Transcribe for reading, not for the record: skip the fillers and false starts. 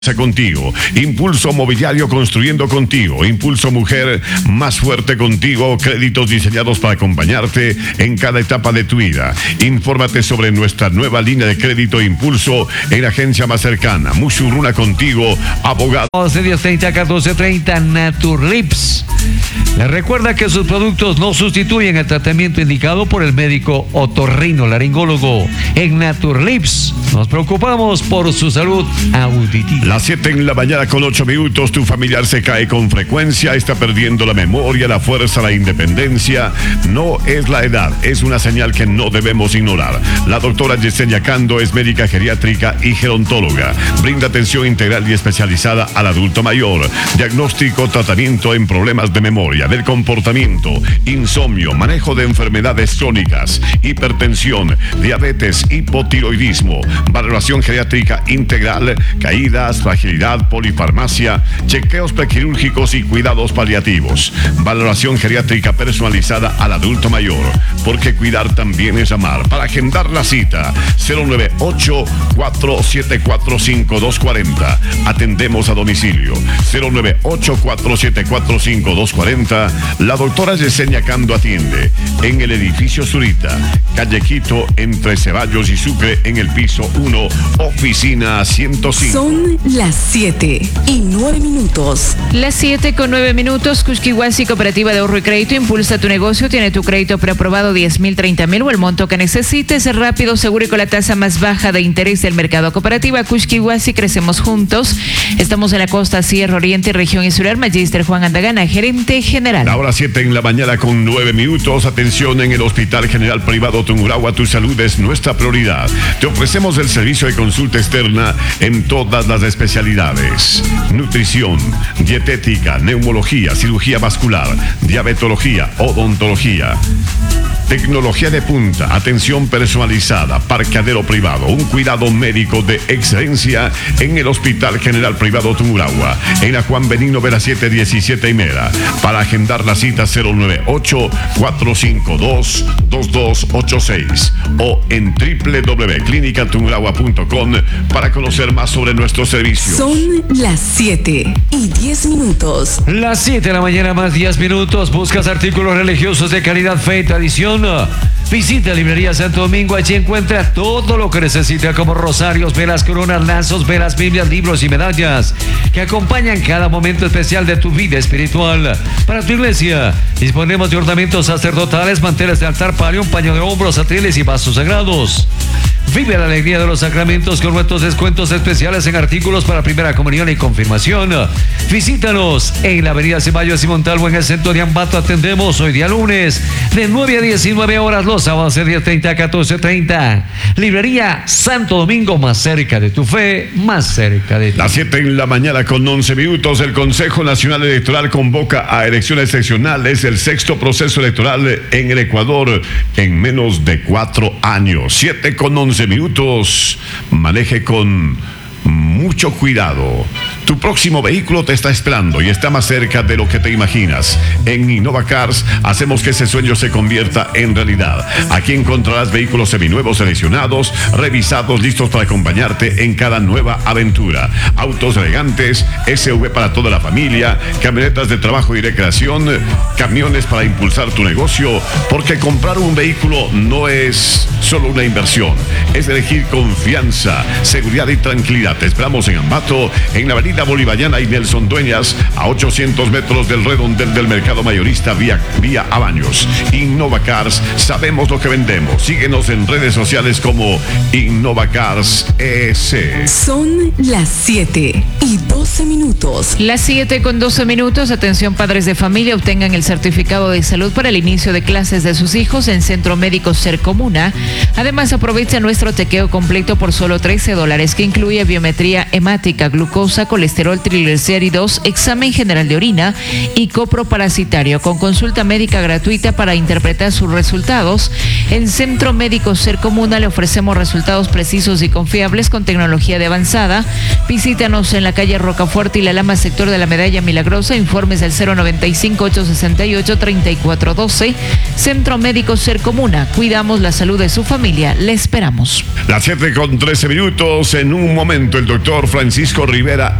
Contigo. Impulso Mobiliario construyendo contigo. Impulso Mujer más fuerte contigo. Créditos diseñados para acompañarte en cada etapa de tu vida. Infórmate sobre nuestra nueva línea de crédito Impulso en la agencia más cercana. Mushuruna contigo, abogado. 10:30 a 14:30 Naturlips. Les recuerda que sus productos no sustituyen el tratamiento indicado por el médico otorrinolaringólogo. En Naturlips nos preocupamos por su salud auditiva. Las 7 en la mañana con 8 minutos, tu familiar se cae con frecuencia, está perdiendo la memoria, la fuerza, la independencia. No es la edad, es una señal que no debemos ignorar. La doctora Yesenia Cando es médica geriátrica y gerontóloga. Brinda atención integral y especializada al adulto mayor. Diagnóstico, tratamiento en problemas de memoria, del comportamiento, insomnio, manejo de enfermedades crónicas, hipertensión, diabetes, hipotiroidismo, valoración geriátrica integral, caídas, fragilidad, polifarmacia, chequeos prequirúrgicos y cuidados paliativos. Valoración geriátrica personalizada al adulto mayor, porque cuidar también es amar. Para agendar la cita, 098-474-5240. Atendemos a domicilio. 098-474-5240. La doctora Yesenia Cando atiende en el edificio Zurita, calle Quito, entre Ceballos y Sucre, en el piso 1, oficina 105. Son las 7:09. Las 7:09. Cusquihuasi Cooperativa de Ahorro y Crédito impulsa tu negocio. Tiene tu crédito preaprobado 10,000, 30,000 o el monto que necesites. Es rápido, seguro y con la tasa más baja de interés del mercado. Cooperativa Cusquihuasi, crecemos juntos. Estamos en la costa, Sierra Oriente y región insular. Magíster Juan Andagana, gerente general. Ahora 7 en la mañana con 9 minutos. Atención, en el Hospital General Privado Tungurahua, tu salud es nuestra prioridad. Te ofrecemos el servicio de consulta externa en todas las especialidades: nutrición, dietética, neumología, cirugía vascular, diabetología, odontología. Tecnología de punta, atención personalizada, parqueadero privado, un cuidado médico de excelencia en el Hospital General Privado Tungurahua, en la Juan Benigno Vera 717 y Mera. Para agendar la cita, 098-452-2286 o en www.clinicatungurahua.com para conocer más sobre nuestros servicios. Son las 7:10. Las 7 de la mañana más 10 minutos. ¿Buscas artículos religiosos de calidad, fe y tradición? Visita Librería Santo Domingo. Allí encuentra todo lo que necesita, como rosarios, velas, coronas, lazos, velas, Biblias, libros y medallas que acompañan cada momento especial de tu vida espiritual. Para tu iglesia disponemos de ornamentos sacerdotales, manteles de altar, palio, un paño de hombros, atriles y vasos sagrados. Vive la alegría de los sacramentos con nuestros descuentos especiales en artículos para primera comunión y confirmación. Visítanos en la avenida Ceballos y Montalvo, en el centro de Ambato. Atendemos hoy día lunes de 9 a 19 horas, los sábados de 10:30 a 14:30. Librería Santo Domingo, más cerca de tu fe, más cerca de ti. Las 7 en la mañana con 11 minutos. El Consejo Nacional Electoral convoca a elecciones seccionales, el sexto proceso electoral en el Ecuador en menos de 4 años. 7:11. Maneje con mucho cuidado. Tu próximo vehículo te está esperando y está más cerca de lo que te imaginas. En Innova Cars hacemos que ese sueño se convierta en realidad. Aquí encontrarás vehículos seminuevos seleccionados, revisados, listos para acompañarte en cada nueva aventura. Autos elegantes, SUV para toda la familia, camionetas de trabajo y recreación, camiones para impulsar tu negocio, porque comprar un vehículo no es solo una inversión, es elegir confianza, seguridad y tranquilidad. Te esperamos en Ambato, en la avenida Bolivariana y Nelson Dueñas, a 800 metros del redondel del mercado mayorista vía a Baños. Innova Cars, sabemos lo que vendemos. Síguenos en redes sociales como Innova Cars ES. Son las 7:12. Las 7:12. Atención, padres de familia, obtengan el certificado de salud para el inicio de clases de sus hijos en Centro Médico Sercomuna. Además, aprovecha nuestro chequeo completo por solo $13, que incluye biometría hemática, glucosa, colesterol, triglicéridos, examen general de orina y coproparasitario, con consulta médica gratuita para interpretar sus resultados. En Centro Médico Sercomuna le ofrecemos resultados precisos y confiables con tecnología de avanzada. Visítanos en la calle Roca Rocafuerte y La Lama, sector de la Medalla Milagrosa. Informes al 095-868-3412. Centro Médico Sercomuna. Cuidamos la salud de su familia. Le esperamos. Las 7:13. En un momento, el doctor Francisco Rivera